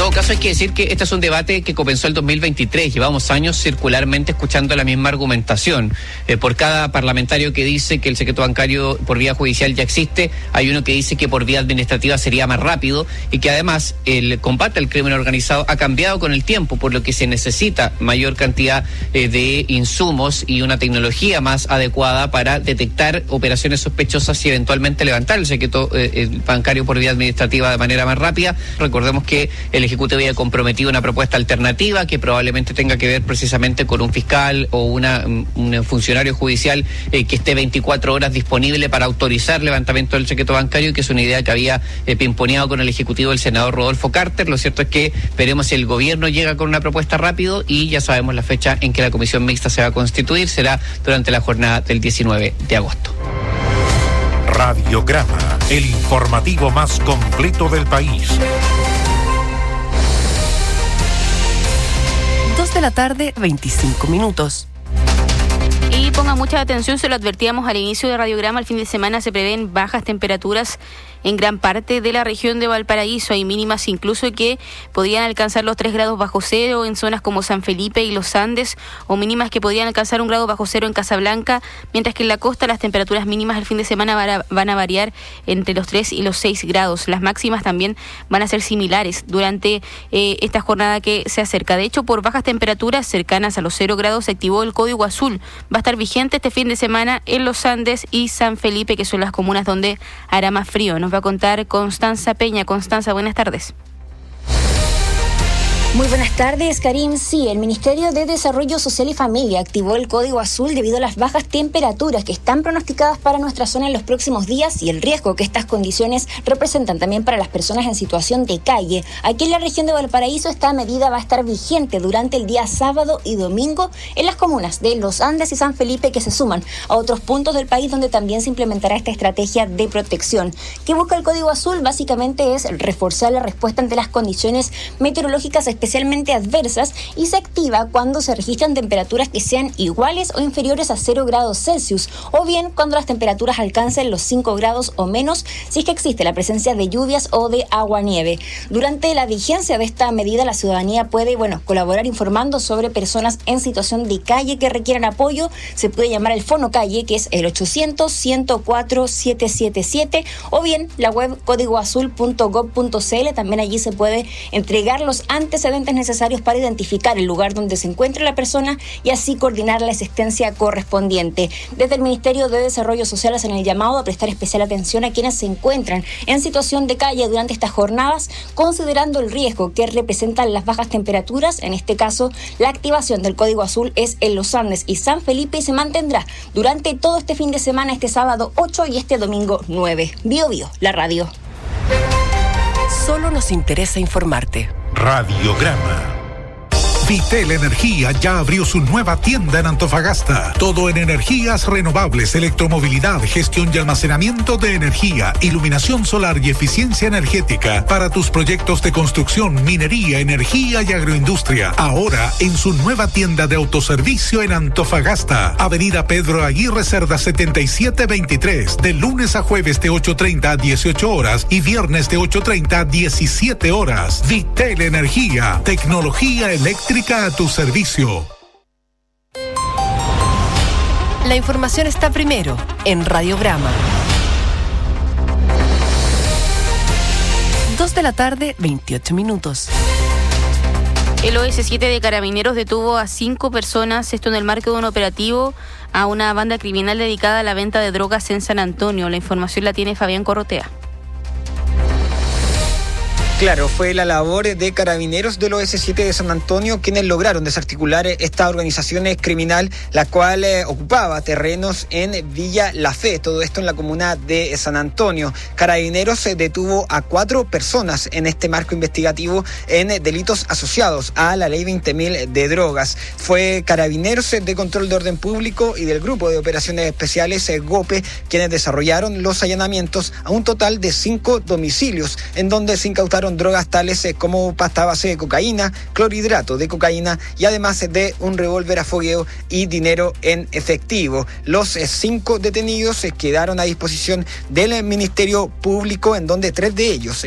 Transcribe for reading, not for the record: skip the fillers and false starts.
todo caso, hay que decir que este es un debate que comenzó el 2023. Llevamos años circularmente escuchando la misma argumentación. Por cada parlamentario que dice que el secreto bancario por vía judicial ya existe, hay uno que dice que por vía administrativa sería más rápido y que además el combate al crimen organizado ha cambiado con el tiempo, por lo que se necesita mayor cantidad de insumos y una tecnología más adecuada para detectar operaciones sospechosas y eventualmente levantar el secreto bancario por vía administrativa de manera más rápida. Recordemos que el Ejecutivo había comprometido una propuesta alternativa que probablemente tenga que ver precisamente con un fiscal o un funcionario judicial que esté 24 horas disponible para autorizar levantamiento del secreto bancario, y que es una idea que había pimponeado con el Ejecutivo el senador Rodolfo Carter. Lo cierto es que veremos si el gobierno llega con una propuesta rápido, y ya sabemos la fecha en que la comisión mixta se va a constituir, será durante la jornada del 19 de agosto. Radiograma, el informativo más completo del país. 2 de la tarde, 25 minutos. Y ponga mucha atención, se lo advertíamos al inicio de Radiograma, el fin de semana se prevén bajas temperaturas en gran parte de la región de Valparaíso. Hay mínimas incluso que podrían alcanzar los 3 grados bajo cero en zonas como San Felipe y los Andes, o mínimas que podrían alcanzar 1 grado bajo cero en Casablanca, mientras que en la costa las temperaturas mínimas el fin de semana van a variar entre los 3 y los 6 grados. Las máximas también van a ser similares durante esta jornada que se acerca. De hecho, por bajas temperaturas cercanas a los 0 grados se activó el código azul. Va a estar vigente este fin de semana en los Andes y San Felipe, que son las comunas donde hará más frío. Nos va a contar Constanza Peña. Constanza, buenas tardes. Muy buenas tardes, Karim. Sí, el Ministerio de Desarrollo Social y Familia activó el código azul debido a las bajas temperaturas que están pronosticadas para nuestra zona en los próximos días y el riesgo que estas condiciones representan también para las personas en situación de calle. Aquí en la región de Valparaíso esta medida va a estar vigente durante el día sábado y domingo en las comunas de Los Andes y San Felipe, que se suman a otros puntos del país donde también se implementará esta estrategia de protección. ¿Qué busca el código azul? Básicamente es reforzar la respuesta ante las condiciones meteorológicas especialmente adversas, y se activa cuando se registran temperaturas que sean iguales o inferiores a 0 grados Celsius, o bien cuando las temperaturas alcancen los 5 grados o menos, si es que existe la presencia de lluvias o de agua-nieve. Durante la vigencia de esta medida, la ciudadanía puede, colaborar informando sobre personas en situación de calle que requieran apoyo. Se puede llamar al Fono Calle, que es el 800-104-777, o bien la web códigoazul.gov.cl. También allí se puede entregar los antecedentes necesarios para identificar el lugar donde se encuentra la persona y así coordinar la asistencia correspondiente. Desde el Ministerio de Desarrollo Social hacen el llamado a prestar especial atención a quienes se encuentran en situación de calle durante estas jornadas, considerando el riesgo que representan las bajas temperaturas. En este caso, la activación del código azul es en Los Andes y San Felipe y se mantendrá durante todo este fin de semana, este sábado 8 y este domingo 9. Bio Bio, la radio. Solo nos interesa informarte. Radiograma. Vitel Energía ya abrió su nueva tienda en Antofagasta. Todo en energías renovables, electromovilidad, gestión y almacenamiento de energía, iluminación solar y eficiencia energética para tus proyectos de construcción, minería, energía y agroindustria. Ahora en su nueva tienda de autoservicio en Antofagasta. Avenida Pedro Aguirre Cerda 7723. De lunes a jueves de 8:30 a 18 horas y viernes de 8:30 a 17 horas. Vitel Energía. Tecnología eléctrica a tu servicio. La información está primero en Radiograma. 2 de la tarde, 28 minutos. El OS7 de Carabineros detuvo a 5 personas, esto en el marco de un operativo a una banda criminal dedicada a la venta de drogas en San Antonio. La información la tiene Fabián Corrotea. Claro, fue la labor de Carabineros del OS7 de San Antonio quienes lograron desarticular esta organización criminal, la cual ocupaba terrenos en Villa La Fe, todo esto en la comuna de San Antonio. Carabineros detuvo a 4 personas en este marco investigativo en delitos asociados a la ley 20.000 de drogas. Fue Carabineros de Control de Orden Público y del Grupo de Operaciones Especiales GOPE quienes desarrollaron los allanamientos a un total de 5 domicilios, en donde se incautaron drogas tales como pasta base de cocaína, clorhidrato de cocaína y además de un revólver a fogueo y dinero en efectivo. Los 5 detenidos quedaron a disposición del Ministerio Público, en donde 3 de ellos